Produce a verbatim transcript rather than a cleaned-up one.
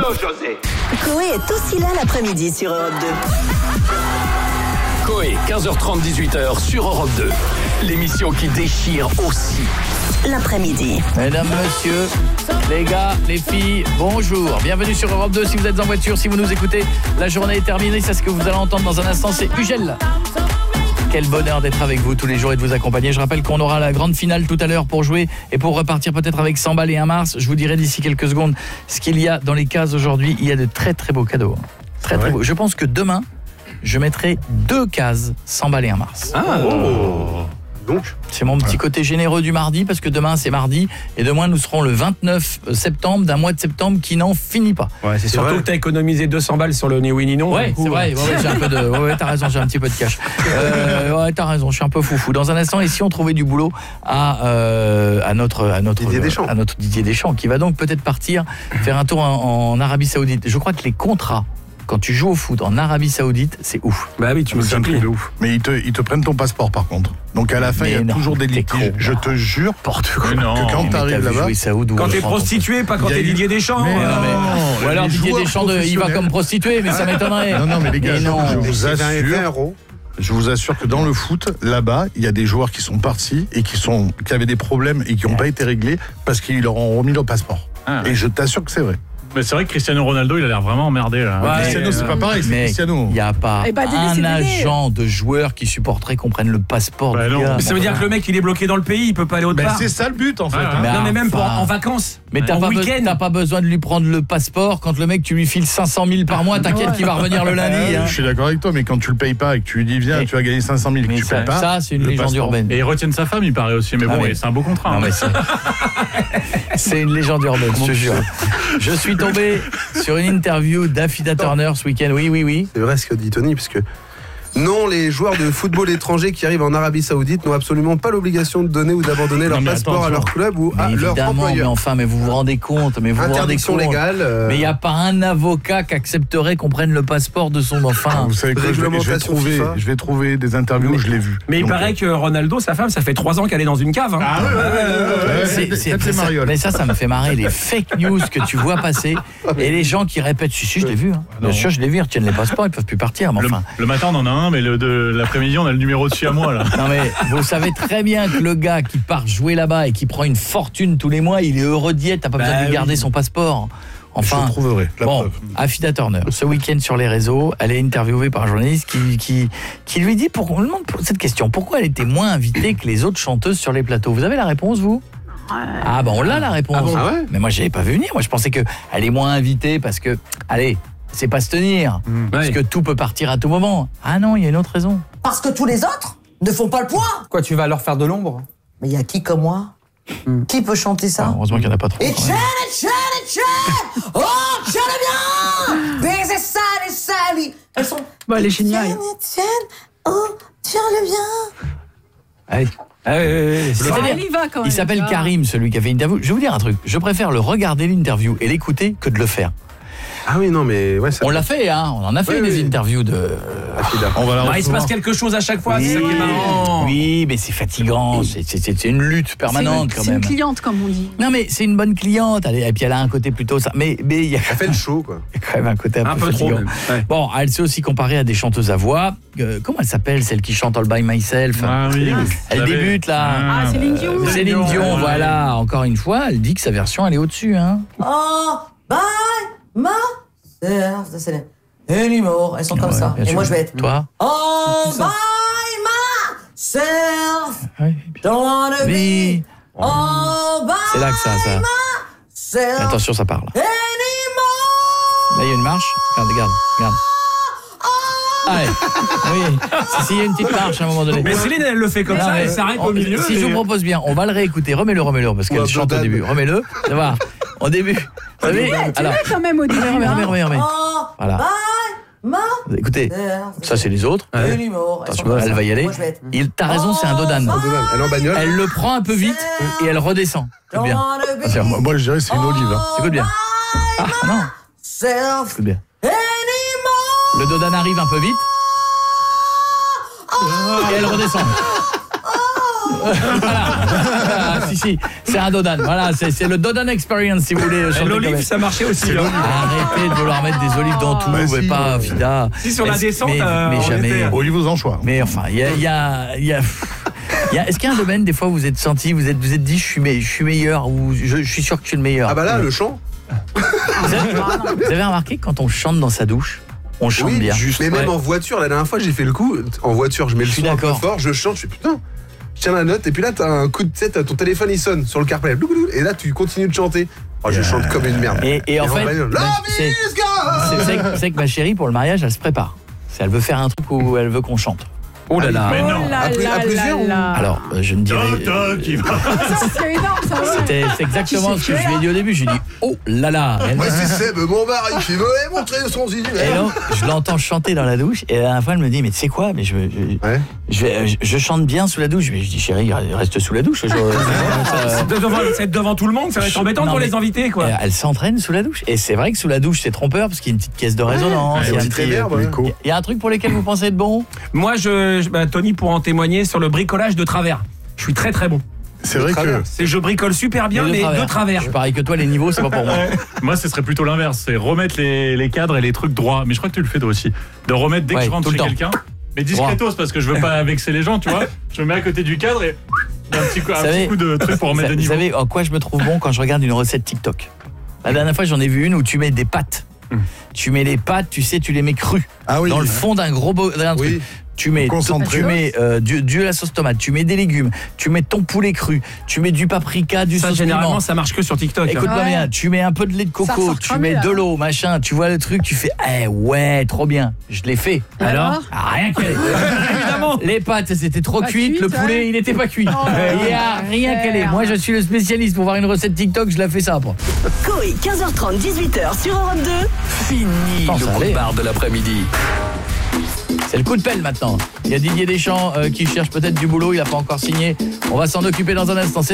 José. Coé est aussi là l'après-midi sur Europe deux. Coé, quinze heures trente, dix-huit heures sur Europe deux. L'émission qui déchire aussi. L'après-midi. Mesdames, messieurs, les gars, les filles, bonjour. Bienvenue sur Europe deux si vous êtes en voiture, si vous nous écoutez. La journée est terminée, c'est ce que vous allez entendre dans un instant, c'est Ugel. Quel bonheur d'être avec vous tous les jours et de vous accompagner. Je rappelle qu'on aura la grande finale tout à l'heure pour jouer et pour repartir peut-être avec cent balles et un Mars. Je vous dirai d'ici quelques secondes ce qu'il y a dans les cases aujourd'hui. Il y a de très très beaux cadeaux. Très très beaux. Je pense que demain, je mettrai deux cases cent balles et un Mars. Ah oh. Donc c'est mon petit côté généreux du mardi parce que demain c'est mardi et demain nous serons le vingt-neuf septembre d'un mois de septembre qui n'en finit pas. Ouais, c'est, c'est surtout vrai. Que tu as économisé deux cents balles sur le ni oui ni non. Ouais, coup, c'est vrai, ouais, ouais, j'ai un peu de ouais, ouais, t'as raison, j'ai un petit peu de cash. Euh, ouais, t'as raison, je suis un peu foufou. Dans un instant, et si on trouvait du boulot à euh, à notre à notre Didier Deschamps. à notre Didier Deschamps qui va donc peut-être partir faire un tour en, en Arabie Saoudite. Je crois que les contrats quand tu joues au foot en Arabie Saoudite, c'est ouf. Bah oui, tu me c'est un truc de ouf. Mais ils te, ils te prennent ton passeport par contre. Donc à la fin, il y a non, toujours des litiges. Je te jure, porte quoi. Non, que quand t'arrives là-bas, quand t'es prostituée, pas quand t'es Didier Deschamps. Mais non, mais... Ou alors Didier Deschamps, de... il va comme prostituée, mais ça m'étonnerait. Non, non, mais les gars, mais non, je vous assure... Je vous assure que dans le foot, là-bas, il y a des joueurs qui sont partis et qui, sont, qui avaient des problèmes et qui n'ont pas été réglés parce qu'ils leur ont remis leur passeport. Ah, et je t'assure que c'est vrai. Mais c'est vrai que Cristiano Ronaldo, il a l'air vraiment emmerdé là. Ouais, Cristiano, c'est pas pareil, c'est Cristiano. Il n'y a pas bah, un agent de joueur qui supporterait qu'on prenne le passeport bah, du non. gars. Mais ça veut dire que le mec, il est bloqué dans le pays, il peut pas aller autre bah, part. C'est ça le but en fait. Ah, hein. Non mais même enfin, pour, en vacances. Mais t'as pas, be- t'as pas besoin de lui prendre le passeport quand le mec, tu lui files cinq cent mille par mois, t'inquiète ouais. qu'il va revenir le lundi. Hein. Je suis d'accord avec toi, mais quand tu le payes pas et que tu lui dis viens, mais, tu vas gagner cinq cent mille et que tu ça, payes pas. Ça, c'est une légende passeport. urbaine. Et il retient sa femme, il paraît aussi, mais ah bon, mais... c'est un beau contrat. Non, hein. mais c'est... c'est une légende urbaine, je te jure. Je suis tombé sur une interview d'Afida Turner ce week-end. Oui, oui, oui. C'est vrai ce que dit Tony, parce que non, les joueurs de football étrangers qui arrivent en Arabie Saoudite n'ont absolument pas l'obligation de donner ou d'abandonner leur passeport attention. à leur club ou mais à leur employeur. Mais enfin, mais vous vous rendez compte, mais vous Interdiction vous rendez compte. légale. Euh... Mais il n'y a pas un avocat qui accepterait qu'on prenne le passeport de son enfant. Vous savez quoi, je, vais, je, vais trouver, je vais trouver des interviews où je l'ai vu. Mais Donc, il paraît que Ronaldo, sa femme, ça fait trois ans qu'elle est dans une cave. Hein. Ah ouais, ouais, ouais, ouais, ouais, c'est, c'est, c'est Mariole. Mais ça, ça me fait marrer les fake news que tu vois passer et les gens qui répètent. Si, si, je l'ai vu. Hein. Bien sûr, je l'ai vu. Ils retiennent les passeports, ils peuvent plus partir. Mais enfin. Le matin, on en a un, mais le de l'après-midi, on a le numéro dessus à moi là. Non mais vous savez très bien que le gars qui part jouer là-bas et qui prend une fortune tous les mois, il est heureux d'y être, t'as pas bah besoin de lui garder oui. son passeport. Enfin, je trouverai la bon, preuve. Afida Turner, ce week-end sur les réseaux, elle est interviewée par un journaliste qui, qui, qui lui dit, pour, on lui demande cette question, pourquoi elle était moins invitée que les autres chanteuses sur les plateaux. Vous avez la réponse, vous ? Ah ben on l'a la réponse. Ah bon, ah ouais mais moi j'avais pas vu venir, moi je pensais qu'elle est moins invitée parce que, allez, c'est pas se tenir, mmh. parce ouais. que tout peut partir à tout moment. Ah non, il y a une autre raison. Parce que tous les autres ne font pas le poids. Quoi, tu vas leur faire de l'ombre ? Mais il y a qui comme moi mmh. Qui peut chanter ça ? ah, Heureusement qu'il n'y en a pas trop. Et tiens, et tiens, et tiens Oh, tiens le bien Baiser sale et sali. Elles sont... Bah, elle est géniale. Tiens, et tiens, oh, tiens le bien. Allez. Ah oui, oui, oui. C'est-à-dire, il, va quand même, il s'appelle ah. Karim, celui qui a fait une interview. Je vais vous dire un truc, je préfère le regarder l'interview et l'écouter que de le faire. Ah oui, non, mais... Ouais, ça... On l'a fait, hein, on en a fait oui, des oui. interviews de... On va bah, il se passe quelque chose à chaque fois, oui, c'est ça qui est marrant. Oui, mais c'est fatigant, c'est, c'est, c'est une lutte permanente c'est, quand c'est même. C'est une cliente, comme on dit. Non, mais c'est une bonne cliente, elle, et puis elle a un côté plutôt... Ça, mais il y a elle fait le show, quoi. Il y a quand même un côté un, un peu, peu fatigant. trop, ouais. Bon, elle s'est aussi comparée à des chanteuses à voix. Euh, comment elle s'appelle, celle qui chante All By Myself ah, oui, ah, Elle débute, là. Ah, Céline Dion. Euh, Céline Dion, voilà. Encore une fois, elle dit que sa version, elle est au-dessus, hein. Oh, bye, ma... C'est anymore, elles sont ouais, comme ça. Et moi je vais être toi. Oh by myself, don't wanna be all by c'est là que ça, ça. myself. Attention, ça parle. Anymore. Là il y a une marche. Regarde, regarde, regarde. Ah ouais. Oui, si, si, il y a une petite marche à un moment donné. Mais Céline, elle le fait comme non, ça, elle s'arrête au milieu. Si et... je vous propose bien, on va le réécouter. Remets-le, remets-le, parce qu'elle ouais, chante au début. Remets-le, ça va. Au début. Vous savez, alors. Tu quand même au début. Remets, remets, remets, remets. Oh, voilà. Bye, écoutez, ça c'est les autres. Ouais. Attention, elle va y aller. Il, t'as raison, c'est un dodan. Elle est en bagnole. Elle le prend un peu vite et elle redescend. Écoute bien. Enfin, moi, moi je dirais c'est une olive. Hein. Écoute bien. Ah non. Écoute bien. Le dodan arrive un peu vite. Et elle redescend. Voilà. Ah, si, si, c'est un Dodan. Voilà, c'est, c'est le Dodan Experience, si vous voulez. chanter L'olive, comme- ça marchait aussi. hein. Arrêtez de vouloir mettre des olives dans tout, Bah, mais si, pas euh, Fida. Si, sur la Mais- descente, mais, euh, mais on jamais. était- Olive aux anchois. Mais enfin, il y a, il y a, il y a- il y a- est-ce qu'il y a un domaine des fois où vous êtes senti, vous êtes, vous êtes dit, je suis, me- je suis meilleur ou je, je suis sûr que je suis le meilleur. Ah bah là, le chant. Vous avez, vous avez remarqué que quand on chante dans sa douche, on chante Oui, bien. mais même Ouais. en voiture, la dernière fois, j'ai fait le coup. En voiture, je mets le Je suis son un peu d'accord. fort, je chante, je fais putain. Je tiens la note, et puis là, t'as un coup de tête, ton téléphone il sonne sur le CarPlay. Et là, tu continues de chanter. Oh, je chante comme une merde. Et, et en fait, bagnole, bah, Love c'est, is God. c'est, c'est que- c'est que ma chérie, pour le mariage, elle se prépare. C'est- Elle veut faire un truc où elle veut qu'on chante. Oh là là. Mais non. Oh là À plus- là à plusieurs là ou- là. Alors, euh, je ne dirais... Toc, toc, il va. Ça, c'est énorme, ça. ouais. C'était, c'est exactement Tu ce sais que je lui ai dit au début. Je lui ai dit, oh là là. Elle- Moi, c'est Seb, mon mari qui veut montrer son zizi. Et donc, je l'entends chanter dans la douche. Et la dernière fois, elle me dit, mais tu sais quoi, mais je, je, Ouais. je, vais- je- je chante bien sous la douche. Mais je dis, chérie, reste sous la douche. Je- ça- C'est devant, c'est devant tout le monde, ça va être embêtant Non, pour mais- les invités, quoi. Et elle s'entraîne sous la douche. Et c'est vrai que sous la douche, c'est trompeur parce qu'il y a une petite caisse de résonance. il y a un petite petit- réverb, ouais. L'écho. Il y a un truc pour lesquels vous pensez être bon. Moi, je, je- bah, Tony pourra en témoigner sur le bricolage de travers. Je suis très très bon. C'est vrai que travers. C'est je bricole super bien, mais de travers. Je suis pareil que toi, les niveaux, c'est pas pour moi. Moi, ce serait plutôt l'inverse. C'est remettre les, les cadres et les trucs droits. Mais je crois que tu le fais toi aussi. De remettre dès Ouais, que je rentre tout le chez temps. quelqu'un. Mais discretos, parce que je veux pas vexer les gens, tu vois. Je me mets à côté du cadre et un petit coup, un Vous petit savez- coup de truc pour Vous remettre de vous niveau. savez en quoi je me trouve bon quand je regarde une recette TikTok? La dernière fois, j'en ai vu une où tu mets des pâtes. Tu mets les pâtes, tu sais, tu les mets crues. Ah oui. Dans le fond d'un gros bo- d'un truc. Oui. Tu mets, Concentré. tu mets euh, du, du à la sauce tomate, tu mets des légumes, tu mets ton poulet cru, tu mets du paprika, du Ça, sauce généralement, piment. ça marche que sur TikTok. hein. Écoute-moi Ouais. bien, tu mets un peu de lait de Ça coco, ressort tu cramé, mets là. de l'eau, machin, tu vois le truc, tu fais, eh ouais, trop bien. Je l'ai fait. Et alors Ah, rien qu'elle. Évidemment. Les pâtes, c'était trop Pas cuite, cuite, le poulet, ouais. il n'était pas cuit. Oh, Il n'y a rien merde. calé. Moi, je suis le spécialiste pour voir une recette TikTok, je la fais ça après. Coé, quinze heures trente, dix-huit heures sur Europe deux. Fini Pense le à aller. cauchemar de l'après-midi. C'est le coup de pelle maintenant. Il y a Didier Deschamps euh, qui cherche peut-être du boulot, il n'a pas encore signé. On va s'en occuper dans un instant.